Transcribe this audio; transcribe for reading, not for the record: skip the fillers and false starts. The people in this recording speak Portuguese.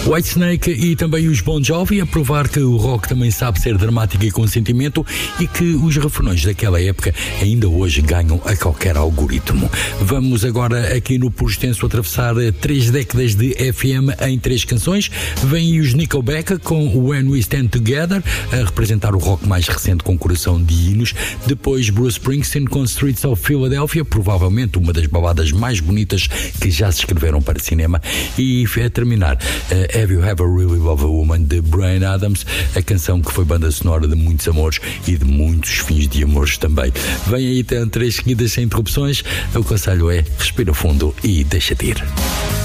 Whitesnake e também os Bon Jovi a provar que o rock também sabe ser dramático e com sentimento e que os refrões daquela época ainda hoje ganham a qualquer algoritmo. Vamos agora aqui no Por Extenso atravessar 3 décadas de FM em 3 canções. Vêm os Nickelback com When We Stand Together a representar o rock mais recente com coração de hinos. Depois Bruce Springsteen com Streets of Philadelphia, provavelmente uma das baladas mais bonitas que já se escreveram para cinema. E a terminar Have You Ever Really Loved a Woman de Bryan Adams, a canção que foi banda sonora de muitos amores e de muitos fins de amores também. Vem aí, tem 3 seguidas sem interrupções. O conselho é respira fundo e deixa-te ir.